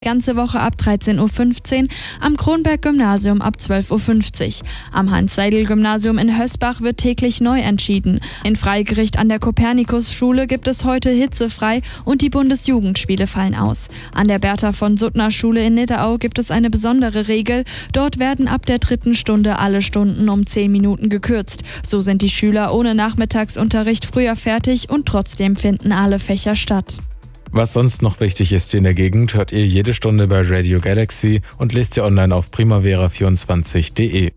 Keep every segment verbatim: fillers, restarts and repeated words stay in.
Ganze Woche ab dreizehn Uhr fünfzehn, am Kronberg-Gymnasium ab zwölf Uhr fünfzig. Am Hans-Seidel-Gymnasium in Hösbach wird täglich neu entschieden. In Freigericht an der Kopernikus-Schule gibt es heute hitzefrei und die Bundesjugendspiele fallen aus. An der Bertha-von-Suttner-Schule in Niddaau gibt es eine besondere Regel. Dort werden ab der dritten Stunde alle Stunden um zehn Minuten gekürzt. So sind die Schüler ohne Nachmittagsunterricht früher fertig und trotzdem finden alle Fächer statt. Was sonst noch wichtig ist in der Gegend, hört ihr jede Stunde bei Radio Galaxy und lest ihr online auf primavera vierundzwanzig punkt de.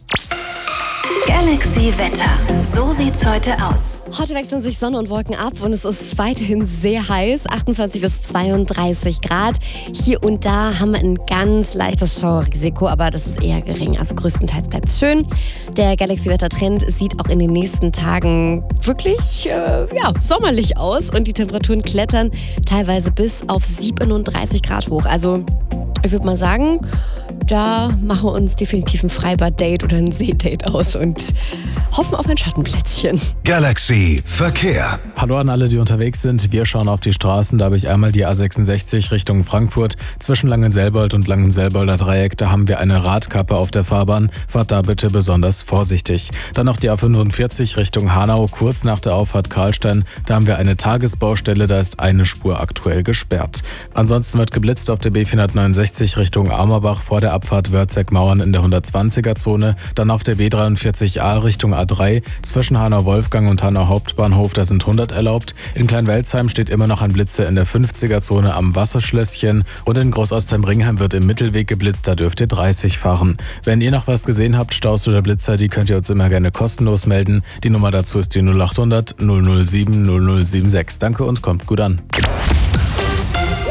Galaxy Wetter. So sieht's heute aus. Heute wechseln sich Sonne und Wolken ab und es ist weiterhin sehr heiß. achtundzwanzig bis zweiunddreißig Grad. Hier und da haben wir ein ganz leichtes Schauerrisiko, aber das ist eher gering. Also größtenteils bleibt es schön. Der Galaxy-Wetter-Trend sieht auch in den nächsten Tagen wirklich äh, ja, sommerlich aus und die Temperaturen klettern teilweise bis auf siebenunddreißig Grad hoch. Also ich würde mal sagen, da machen wir uns definitiv ein Freibad-Date oder ein See-Date aus und hoffen auf ein Schattenplätzchen. Galaxy Verkehr. Hallo an alle, die unterwegs sind. Wir schauen auf die Straßen. Da habe ich einmal die A sechsundsechzig Richtung Frankfurt. Zwischen Langenselbold und Langenselbolder Dreieck, da haben wir eine Radkappe auf der Fahrbahn. Fahrt da bitte besonders vorsichtig. Dann noch die A fünfundvierzig Richtung Hanau, kurz nach der Auffahrt Karlstein. Da haben wir eine Tagesbaustelle, da ist eine Spur aktuell gesperrt. Ansonsten wird geblitzt auf der B vierhundertneunundsechzig Richtung Amerbach vor der Abfahrt Wörzek-Mauern in der hundertzwanziger Zone. Dann auf der B dreiundvierzig A Richtung A drei. Zwischen Hanau-Wolfgang und Hanau Hauptbahnhof, da sind hundert erlaubt. In Kleinwelzheim steht immer noch ein Blitzer in der fünfziger Zone am Wasserschlösschen. Und in Großostheim-Ringheim wird im Mittelweg geblitzt, da dürft ihr dreißig fahren. Wenn ihr noch was gesehen habt, Staus oder Blitzer, die könnt ihr uns immer gerne kostenlos melden. Die Nummer dazu ist die null achthundert null null sieben null null sieben sechs. Danke und kommt gut an.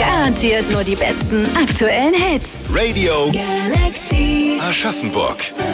Garantiert nur die besten aktuellen Hits. Radio Galaxy Aschaffenburg.